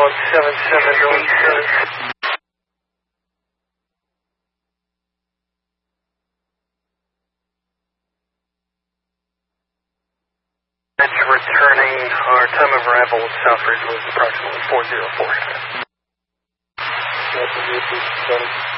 177. Returning, our time of arrival with Southbridge was approximately 404.